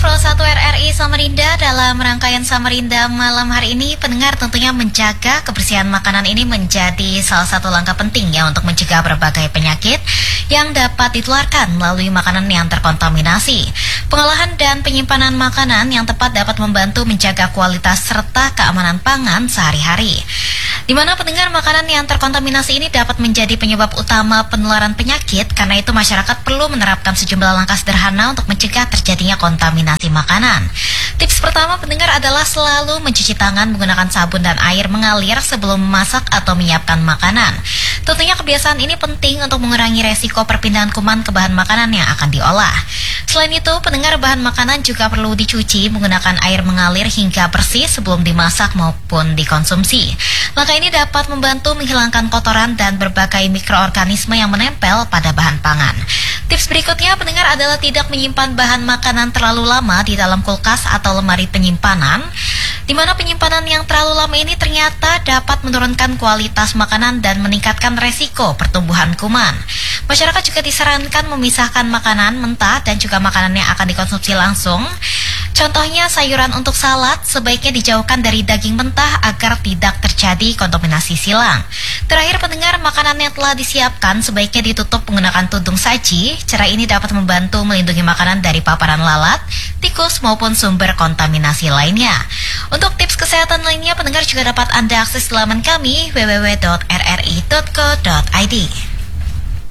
Pro 1 RRI Samarinda, dalam rangkaian Samarinda malam hari ini, pendengar tentunya menjaga kebersihan makanan ini menjadi salah satu langkah penting ya untuk mencegah berbagai penyakit yang dapat ditularkan melalui makanan yang terkontaminasi. Pengolahan dan penyimpanan makanan yang tepat dapat membantu menjaga kualitas serta keamanan pangan sehari-hari. Di mana pendengar, makanan yang terkontaminasi ini dapat menjadi penyebab utama penularan penyakit, karena itu masyarakat perlu menerapkan sejumlah langkah sederhana untuk mencegah terjadinya kontaminasi makanan. Tips pertama pendengar adalah selalu mencuci tangan menggunakan sabun dan air mengalir sebelum memasak atau menyiapkan makanan. Tentunya kebiasaan ini penting untuk mengurangi resiko perpindahan kuman ke bahan makanan yang akan diolah. Selain itu, pendengar, bahan makanan juga perlu dicuci menggunakan air mengalir hingga bersih sebelum dimasak maupun dikonsumsi. Langkah ini dapat membantu menghilangkan kotoran dan berbagai mikroorganisme yang menempel pada bahan pangan. Tips berikutnya pendengar adalah tidak menyimpan bahan makanan terlalu lama di dalam kulkas atau lemari penyimpanan, di mana penyimpanan yang terlalu lama ini ternyata dapat menurunkan kualitas makanan dan meningkatkan resiko pertumbuhan kuman. Masyarakat juga disarankan memisahkan makanan mentah dan juga makanan yang akan dikonsumsi langsung. Contohnya sayuran untuk salad sebaiknya dijauhkan dari daging mentah agar tidak terjadi kontaminasi silang. Terakhir pendengar, makanan yang telah disiapkan sebaiknya ditutup menggunakan tudung saji. Cara ini dapat membantu melindungi makanan dari paparan lalat, tikus maupun sumber kontaminasi lainnya. Untuk tips kesehatan lainnya pendengar juga dapat Anda akses di laman kami www.rri.co.id.